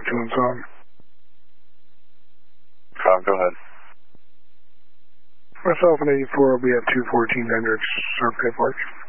and Tom. Tom, go ahead. Myself and 84 will be at 214 Hendricks, Surfway Park.